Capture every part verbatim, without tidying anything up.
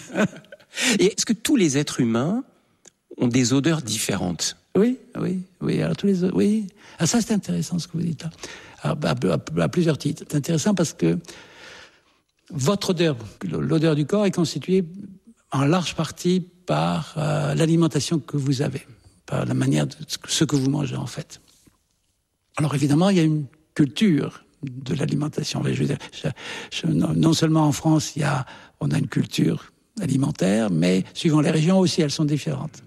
Et est-ce que tous les êtres humains ont des odeurs différentes? Oui, oui, oui. Alors tous les, oui. Ah, ça c'est intéressant ce que vous dites là. Alors, à, à, à plusieurs titres. C'est intéressant parce que votre odeur, l'odeur du corps, est constituée en large partie par euh, l'alimentation que vous avez, par la manière de ce que vous mangez en fait. Alors évidemment, il y a une culture de l'alimentation. Je veux dire, je, je, non seulement en France, il y a, on a une culture alimentaire, mais suivant les régions aussi, elles sont différentes.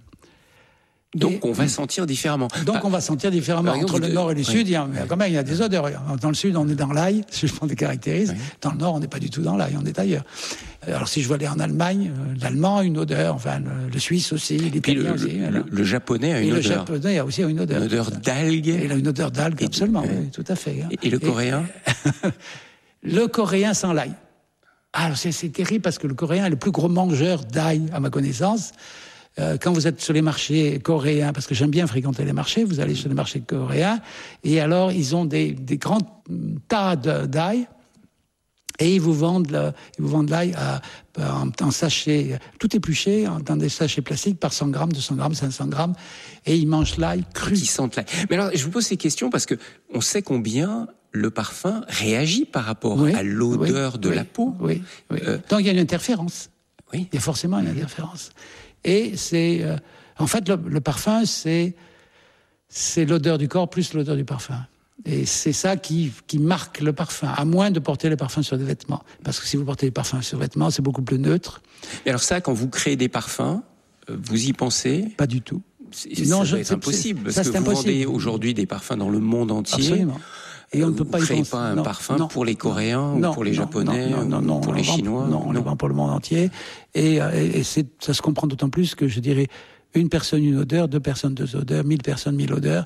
Donc et, on va sentir différemment. Donc bah, on va sentir différemment. Entre le nord et le ouais. sud, il y a, quand même, il y a des odeurs. Dans le sud, on est dans l'ail, si je prends des caractéristiques. Ouais. Dans le nord, on n'est pas du tout dans l'ail, on est ailleurs. Alors si je veux aller en Allemagne, euh, l'allemand a une odeur, enfin le, le suisse aussi, l'italien aussi. Le, le, le japonais a une et odeur. Le japonais a aussi une odeur. Une odeur d'algues. Il a une odeur d'algues, absolument, oui, tout à fait. Hein. Et, et le coréen et, Le coréen sans l'ail. Alors c'est, c'est terrible parce que le coréen est le plus gros mangeur d'ail, à ma connaissance. Euh, quand vous êtes sur les marchés coréens, parce que j'aime bien fréquenter les marchés, vous allez sur les marchés coréens, et alors ils ont des, des grands tas de, d'ail, et ils vous vendent, le, ils vous vendent l'ail à, en, en sachets, tout épluché, dans des sachets plastiques par cent grammes, deux cents grammes, cinq cents grammes, et ils mangent l'ail cru. Ils sentent l'ail. Mais alors, je vous pose ces questions parce que on sait combien le parfum réagit par rapport oui, à l'odeur oui, de oui, la peau. Oui, oui. Euh, Donc il y a une interférence. Oui. Il y a forcément une interférence. Et c'est, euh, en fait, le, le parfum, c'est, c'est l'odeur du corps plus l'odeur du parfum. Et c'est ça qui, qui marque le parfum, à moins de porter le parfum sur des vêtements. Parce que si vous portez les parfums sur vêtements, c'est beaucoup plus neutre. Et alors ça, quand vous créez des parfums, vous y pensez? Pas du tout. C'est, non, ça je, c'est impossible. C'est, parce ça, que vous impossible. vendez aujourd'hui des parfums dans le monde entier. Absolument. Et on ne peut pas vous y créez penser. pas un non, parfum non, pour les Coréens non, ou pour les non, Japonais non, non, non, ou pour non, les Chinois? Non, on le vend pour le monde entier. Et, et, et c'est, ça se comprend d'autant plus que je dirais une personne, une odeur, deux personnes, deux odeurs, mille personnes, mille odeurs.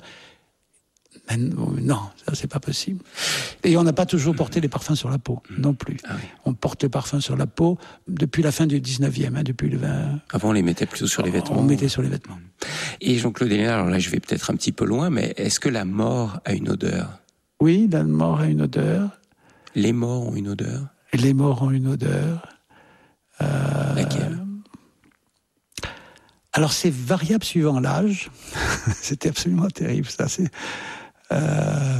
Mais non, ça c'est pas possible. Et on n'a pas toujours porté les parfums sur la peau, non plus. Ah oui. On porte les parfums sur la peau depuis la fin du dix-neuvième, hein, depuis le vingt. Avant on les mettait plutôt sur les vêtements. On mettait sur les vêtements. Et Jean-Claude Héléna, alors là je vais peut-être un petit peu loin, mais est-ce que la mort a une odeur? Oui, la mort a une odeur. Les morts ont une odeur? Les morts ont une odeur. Euh, Laquelle? Alors c'est variable suivant l'âge. C'était absolument terrible ça. C'est, euh,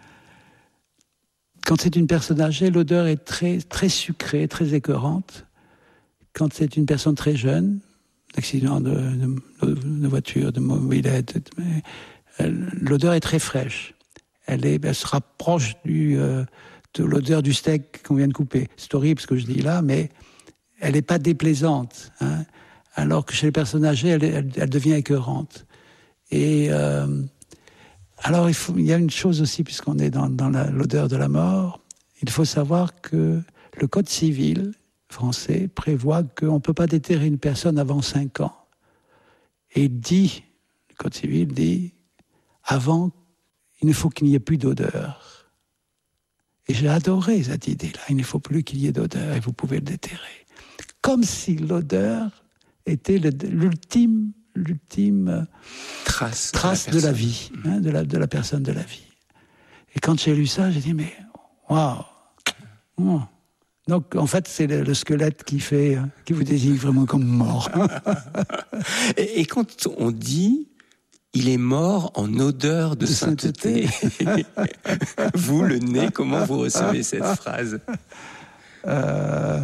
quand c'est une personne âgée, l'odeur est très, très sucrée, très écœurante. Quand c'est une personne très jeune, accident de, de, de voiture, de mobilette, l'odeur est très fraîche. Elle, est, elle se rapproche du, euh, de l'odeur du steak qu'on vient de couper. C'est horrible ce que je dis là, mais elle n'est pas déplaisante. Hein, alors que chez les personnes âgées, elle, elle, elle devient écœurante. Et euh, alors, il, faut, il y a une chose aussi, puisqu'on est dans, dans la, l'odeur de la mort, il faut savoir que le Code civil français prévoit qu'on ne peut pas déterrer une personne avant cinq ans. Et dit, le Code civil dit, avant, il ne faut qu'il n'y ait plus d'odeur. Et j'ai adoré cette idée-là, il ne faut plus qu'il y ait d'odeur et vous pouvez le déterrer. Comme si l'odeur était le, l'ultime, l'ultime trace, trace de la, de la vie, hein, de, la, de la personne de la vie. Et quand j'ai lu ça, j'ai dit, mais waouh wow. Donc, en fait, c'est le, le squelette qui fait, qui vous désigne vraiment comme mort. et, et quand on dit, il est mort en odeur de, de sainteté, sainteté. Vous, le nez, comment vous recevez cette phrase? euh...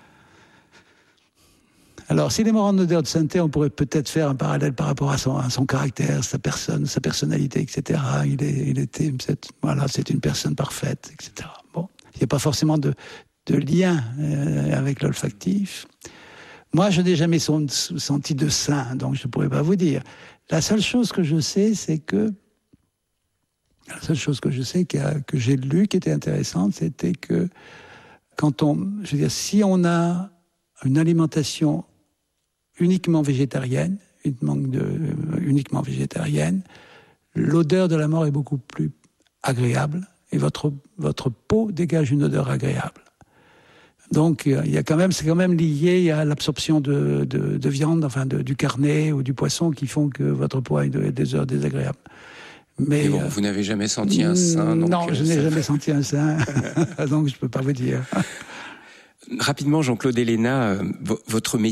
Alors, s'il est mort en odeur de sainteté, on pourrait peut-être faire un parallèle par rapport à son, à son caractère, sa personne, sa personnalité, et cetera. Il, est, il était, c'est, voilà, c'est une personne parfaite, et cetera. Bon, il n'y a pas forcément de, de lien euh, avec l'olfactif. Moi, je n'ai jamais son, senti de saint, donc je ne pourrais pas vous dire. La seule chose que je sais, c'est que la seule chose que je sais que, que j'ai lu qui était intéressante, c'était que quand on, je veux dire, si on a une alimentation uniquement végétarienne, uniquement, de, uniquement végétarienne, l'odeur de la mort est beaucoup plus agréable et votre, votre peau dégage une odeur agréable. Donc, il y a quand même, c'est quand même lié à l'absorption de, de, de viande, enfin de, du carnet ou du poisson qui font que votre peau a des odeurs désagréables. Mais bon, euh, vous n'avez jamais senti un sein? Donc non, je n'ai ça... jamais senti un sein, donc je ne peux pas vous dire. Rapidement, Jean-Claude Héléna, votre métier